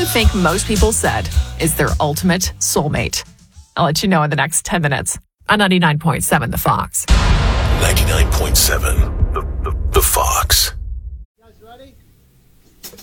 think most people said is their ultimate soulmate? I'll let you know in the next 10 minutes on 99.7 The Fox. 99.7